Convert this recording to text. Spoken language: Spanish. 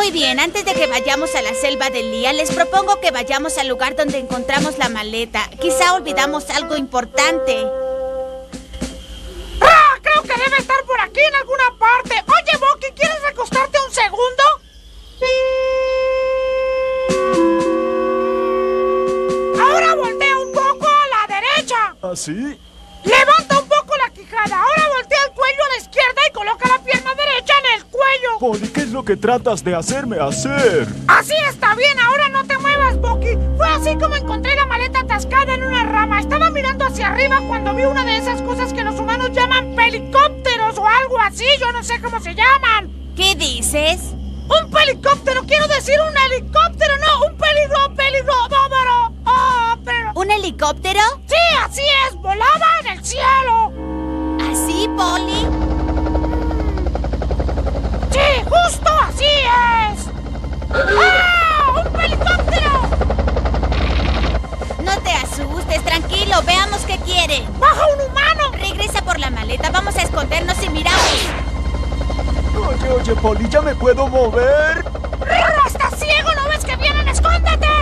Muy bien, antes de que vayamos a la selva del Lía, les propongo que vayamos al lugar donde encontramos la maleta. Quizá olvidamos algo importante. ¡Ah! Creo que debe estar por aquí en alguna parte. Oye, Bucky, ¿quieres recostarte un segundo? Ahora voltea un poco a la derecha. ¿Ah, sí? Levanta un poco la quijada. Ahora voltea el cuello a la izquierda y coloca la pierna derecha en el cuello. Polly, ¿qué es lo que tratas de hacerme hacer? Así está bien, ahora no te muevas, Bucky. Fue así como encontré la maleta atascada en una rama. Estaba mirando hacia arriba cuando vi una de esas cosas que los humanos llaman helicópteros o algo así. Yo no sé cómo se llaman. ¿Qué dices? ¡Un helicóptero! Quiero decir un helicóptero, no, un peligro, pero... ¿Un helicóptero? Sí, así es, volaba en el cielo. ¿Así, Polly? Sí, justo así es. ¡Ah! ¡Un helicóptero! No te asustes, tranquilo, veamos qué quiere. ¡Baja un humano! Regresa por la maleta, vamos a escondernos y miramos. Oye, Polly, ¿ya me puedo mover? ¡Estás ciego! ¿No ves que vienen? ¡Escóndete!